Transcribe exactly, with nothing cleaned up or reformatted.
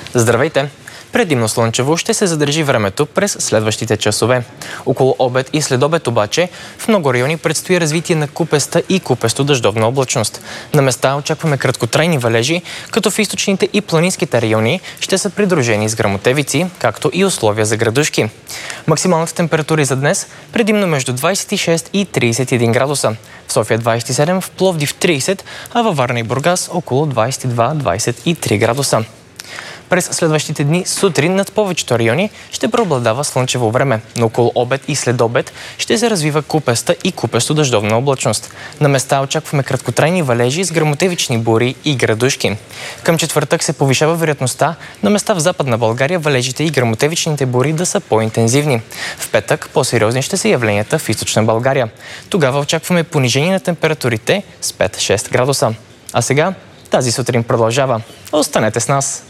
Здравейте! Предимно слънчево ще се задържи времето през следващите часове. Около обед и следобед обаче в много райони предстои развитие на купеста и купесто-дъждовна облачност. На места очакваме краткотрайни валежи, като в източните и планинските райони ще са придружени с гръмотевици, както и условия за градушки. Максималната температура за днес предимно между двадесет и шест и тридесет и един градуса. В София двадесет и седем, в Пловдив тридесет, а във Варна и Бургас около двадесет и два до двадесет и три градуса. През следващите дни сутрин над повечето райони ще преобладава слънчево време, но около обед и следобед ще се развива купеста и купесто-дъждовна облачност. На места очакваме краткотрайни валежи с гръмотевични бури и градушки. Към четвъртък се повишава вероятността на места в Западна България валежите и гръмотевичните бури да са по-интензивни. В петък по-сериозни ще са явленията в Източна България. Тогава очакваме понижение на температурите с пет до шест градуса. А сега тази сутрин продължава. Останете с нас!